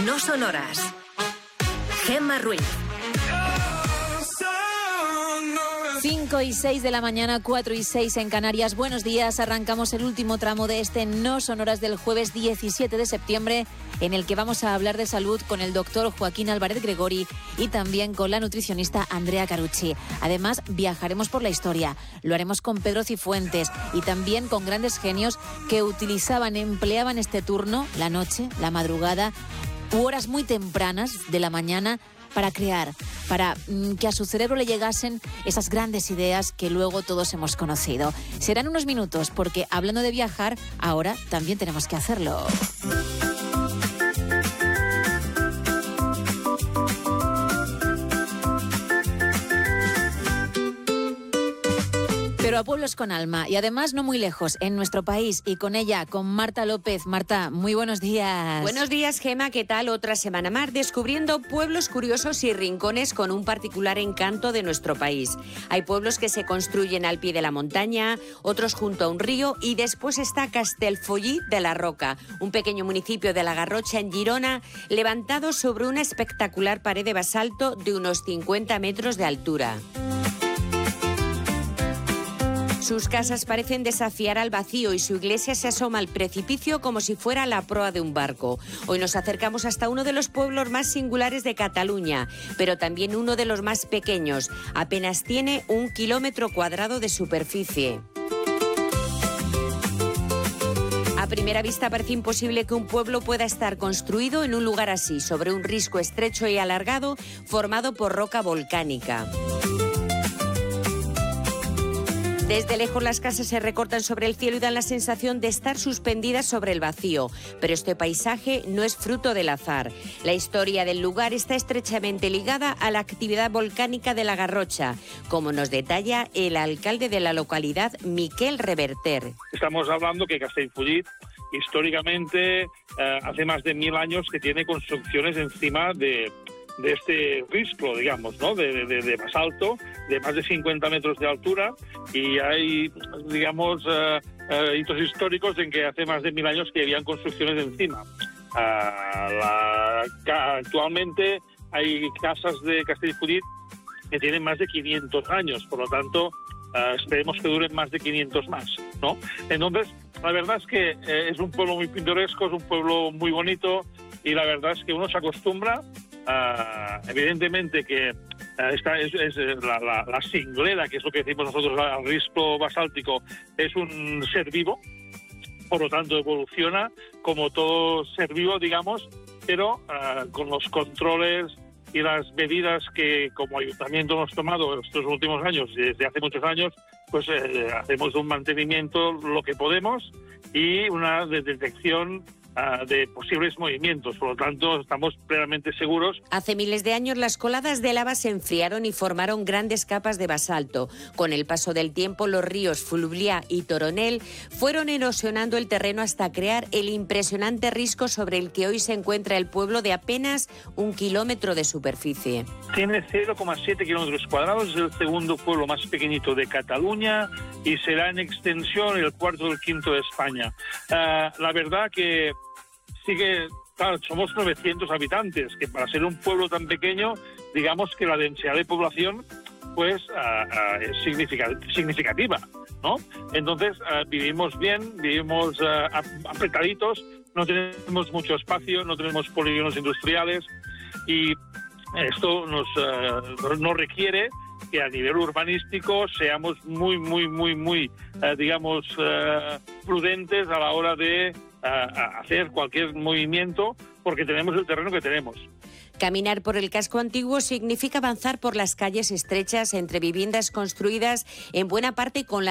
No son horas. Gemma Ruiz. 5 y 6 de la mañana, 4 y 6 en Canarias. Buenos días, arrancamos el último tramo de este No son horas del jueves 17 de septiembre, en el que vamos a hablar de salud con el doctor Joaquín Álvarez Gregori y también con la nutricionista Andrea Carucci. Además, viajaremos por la historia, lo haremos con Pedro Cifuentes y también con grandes genios que empleaban este turno, la noche, la madrugada u horas muy tempranas de la mañana, para crear, para que a su cerebro le llegasen esas grandes ideas que luego todos hemos conocido. Serán unos minutos, porque hablando de viajar, ahora también tenemos que hacerlo. Pero a pueblos con alma y además no muy lejos, en nuestro país, y con ella, con Marta López. Marta, muy buenos días. Buenos días, Gema, ¿qué tal? Otra semana más descubriendo pueblos curiosos y rincones con un particular encanto de nuestro país. Hay pueblos que se construyen al pie de la montaña, otros junto a un río, y después está Castellfollit de la Roca, un pequeño municipio de la Garrotxa en Girona, levantado sobre una espectacular pared de basalto de unos 50 metros de altura. Sus casas parecen desafiar al vacío y su iglesia se asoma al precipicio como si fuera la proa de un barco. Hoy nos acercamos hasta uno de los pueblos más singulares de Cataluña, pero también uno de los más pequeños. Apenas tiene 1 kilómetro cuadrado de superficie. A primera vista parece imposible que un pueblo pueda estar construido en un lugar así, sobre un risco estrecho y alargado formado por roca volcánica. Desde lejos las casas se recortan sobre el cielo y dan la sensación de estar suspendidas sobre el vacío. Pero este paisaje no es fruto del azar. La historia del lugar está estrechamente ligada a la actividad volcánica de la Garrotxa, como nos detalla el alcalde de la localidad, Miquel Reverter. Estamos hablando que Castellfollit históricamente hace más de 1000 años que tiene construcciones encima de este risco, digamos, ¿no? de basalto, de más de 50 metros de altura, y hay, digamos, hitos históricos en que hace más de 1000 años que habían construcciones encima. Actualmente hay casas de Castellfollit que tienen más de 500 años, por lo tanto, esperemos que duren más de 500 más, ¿no? Entonces, la verdad es que es un pueblo muy pintoresco, es un pueblo muy bonito, y la verdad es que uno se acostumbra. Evidentemente que esta es la cinglera, que es lo que decimos nosotros, el risco basáltico, es un ser vivo, por lo tanto evoluciona como todo ser vivo, digamos, pero con los controles y las medidas que como ayuntamiento hemos tomado estos últimos años, desde hace muchos años, pues hacemos un mantenimiento lo que podemos y una detección de posibles movimientos. Por lo tanto, estamos plenamente seguros. Hace miles de años las coladas de lava se enfriaron y formaron grandes capas de basalto. Con el paso del tiempo, los ríos Fluvià y Toronel fueron erosionando el terreno hasta crear el impresionante risco sobre el que hoy se encuentra el pueblo de apenas 1 kilómetro de superficie. Tiene 0,7 kilómetros cuadrados, es el segundo pueblo más pequeñito de Cataluña y será en extensión el cuarto o el quinto de España. La verdad que sigue, claro, somos 900 habitantes, que para ser un pueblo tan pequeño, digamos que la densidad de población pues es significativa, ¿no? Entonces vivimos bien, vivimos apretaditos, no tenemos mucho espacio, no tenemos polígonos industriales, y esto nos requiere que a nivel urbanístico seamos muy, digamos, prudentes a la hora de hacer cualquier movimiento, porque tenemos el terreno que tenemos. Caminar por el casco antiguo significa avanzar por las calles estrechas entre viviendas construidas en buena parte con la